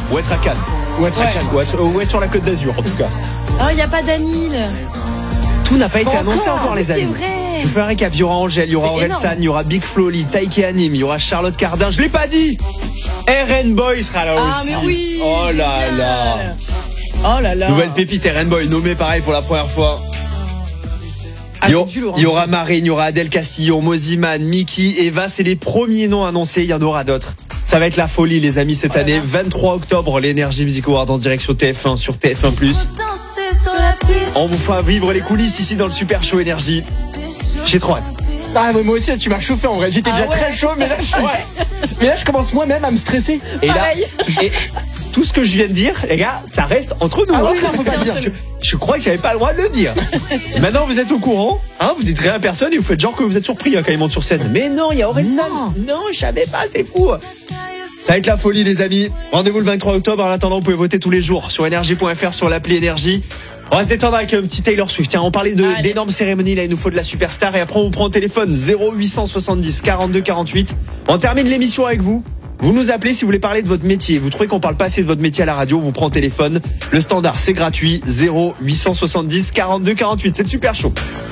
ou être à Cannes. Ou être à Ouais. Cannes, ou être sur la Côte d'Azur en tout cas. Oh, il n'y a pas d'Anil. Tout n'a pas été Pas annoncé encore, encore les c'est amis. vrai. Je vous fais un récap, il y aura Angèle, il y aura C'est Aurel énorme. San, il y aura Big Flo Lee, Taïké Anime, il y aura Charlotte Cardin, je l'ai pas dit. RN Boy sera là Ah, aussi. mais oui. Oh là génial. là. Oh là là. Nouvelle pépite RN Boy, nommé pareil pour la première fois. Ah, Il y aura- c'est du lourd, hein. il y aura Marine, il y aura Adèle Castillo, Moziman, Mickey, Eva, c'est les premiers noms annoncés, il y en aura d'autres. Ça va être la folie les amis cette année. 23 octobre, l'Energy Music Award en direction TF1 sur TF1+. On vous fera vivre les coulisses ici dans le Super Show Énergie. J'ai trop hâte. Ah, mais moi aussi, tu m'as chauffé en vrai. J'étais déjà ouais. très chaud, mais là, je commence moi-même à me stresser. Et là, Pareil. et tout ce que je viens de dire, les gars, ça reste entre nous. Ah hein. oui, non, faut pas le dire. Parce que je crois que j'avais pas le droit de le dire. Maintenant, vous êtes au courant, hein, vous dites rien à personne et vous faites genre que vous êtes surpris hein, quand il monte sur scène. Mais non, il y a Aurel San. Non, je savais pas, c'est fou. Ça va être la folie, les amis. Rendez-vous le 23 octobre. En attendant, vous pouvez voter tous les jours sur énergie.fr, sur l'appli Énergie. On va se détendre avec un petit Taylor Swift. Tiens, on parlait Allez. d'énormes cérémonies. Là, il nous faut de la superstar. Et après, on vous prend au téléphone 0870 42 48. On termine l'émission avec vous. Vous nous appelez si vous voulez parler de votre métier. Vous trouvez qu'on parle pas assez de votre métier à la radio, on vous prend au téléphone. Le standard, c'est gratuit. 0870 42 48. C'est le Super Show.